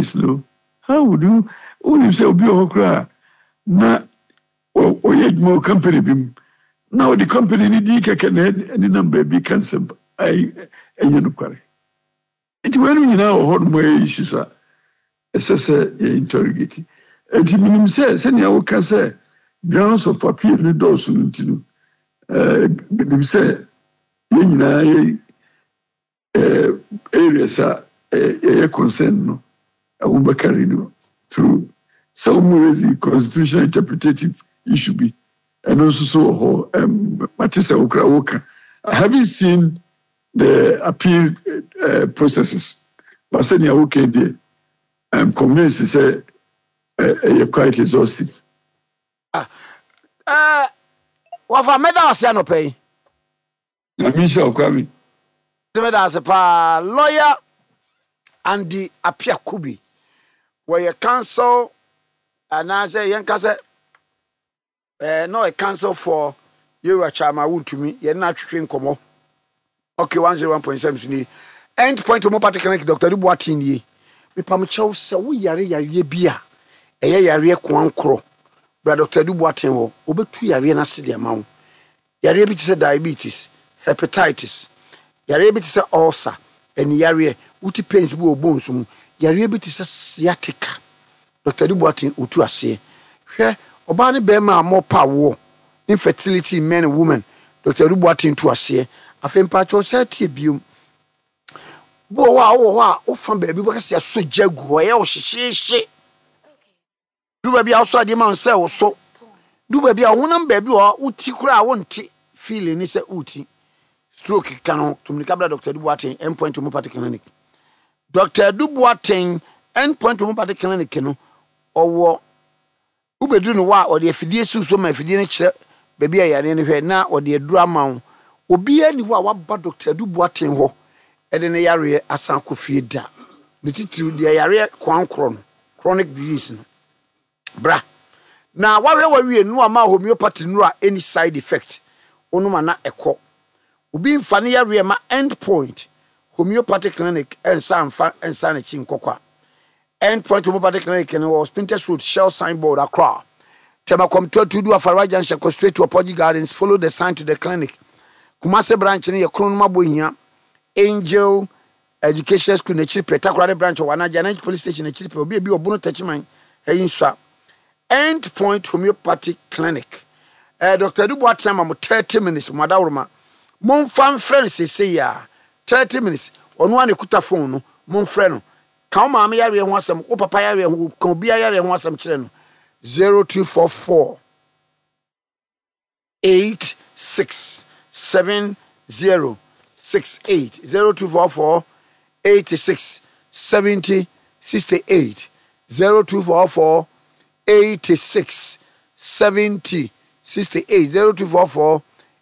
is low, how would you only say be okra na or yet more company bim? Now the company need any number be cancelled. I quarry. It when you know what more issues are interrogating. And the minimum says, send our cancer grounds of appeal the doors into say areas are concerned no I won't carry no through some constitutional interpretative issue be and also so Matisa Okra. I haven't seen the appeal processes, but saying okay there I'm convinced to say you're quite exhaustive. What for medals ya no pay? I mean sure Kwame. Medals pa lawyer and the Apia Kubi where you cancel and I say yankase no a cancel for you a chama wound to me you're not train komo. Okay 101.7 ni end point mo particular Dr. Duboatin yi me pam chew se wo yare bia eye yare kwankro bra Dr. Duboatin wo obetu yare na se de ma wo yare bi te diabetes hepatitis yare bi te ulcer eni yare uti pains bi obonsu mu yare bi te sciatica Dr. Duboatin utu ase hwe oba ne be ma mo pa wo infertility in men and women Dr. Duboatin tu ase afem pa cho se tie biom bo wa o fam ba bi bo kase so jagu ye o hihihie du ba bia so ade man se wo so du ba bia wonam ba bi o uti kura wo nti feeling ni se uti stroke kan tumni kabla Dr. Duboatin endpoint homeopathic clinic Dr. Duboatin endpoint homeopathic clinic no owo ubedu no wa o de afidie suso ma afidie ne kire ba bia yare ne hwe na o de adura ma obi ani wa ba Dr. Duboatin ho ede ne yare asan kofie da ne titiri de yare kwankro no chronic disease no bra na wa wie no ama homeopathy no any side effect onuma na ekọ obi mfa ne yare ma endpoint homeopathic clinic ensa na chi nkokwa endpoint homeopathic clinic no was Spintex Road Shell signboard Accra Temakom to do Afaraja and go straight to Apogee Gardens follow the sign to the clinic Kumase branch ne ye kronoma bohia Angel Education School na chiri Petakware branch of Wanaja police station na chiri obi obono tachiman eyinswa endpoint homeopathic clinic Dr. Duboatin am 30 minutes madawroma mon fan friend say ya 30 minutes onu an ekuta phone no mon friend no kan ma me yare ho asem o papa yare ho kan obi yare ho asem kire no 0244 867068 0244 867068 0244 867068 0244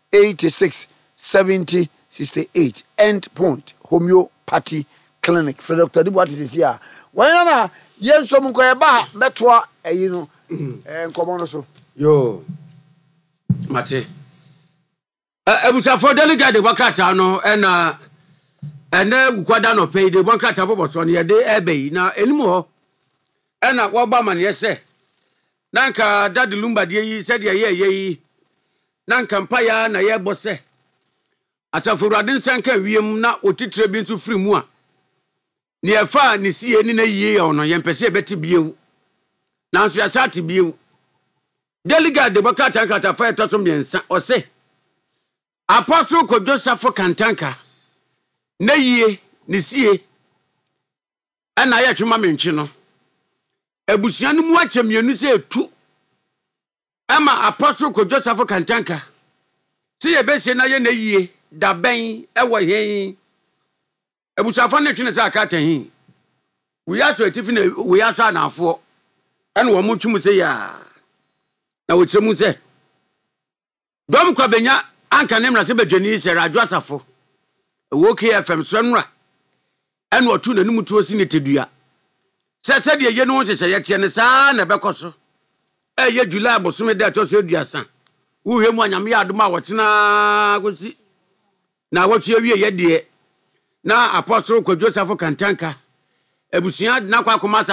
867068 endpoint homeopathy clinic for Dr. Duboatin is here. Why na yen so mun ko e ba betwa eyi no nkomo no so yo mate ebusa for delegate bakrata no na gukwada no pay de bakrata boboso no ye de ebe na enimu ho na wo ba man ye se nanka dadi lumba de yi se de ye nanka mpaya na ye bose asafurade nsanka wiem na otitire bi nso firi mu a ne efa ne sie ni na yie ono ye mpese beti biewu na nso asati biewu delegate de bakata nkata fa eto so miensa ose Apostle ko Joseph Kantanka na yie ne sie ana ya twema menchi no abusuan mu achemienu se etu ama Apostle ko Joseph Kantanka ti ye besie na ye na yie da ben ewo hen abusuafa na twene sa aka tan we aso atifi na we aso anafo ana wo mu twum se ya na wo kyeremu se dom ko benya anka ne mra se bedwani se radio asafo wo KFM so nra ana otu na nimu tuo si ne tedua se de ye no hye ye tie ne sa na bekoso ye July bosome de to so eduasa wo hwemu anyame ya adoma wo tena gosi na wo tue wie ye de na Apostle ko Joseph Kantanka ebusuan na kwa akoma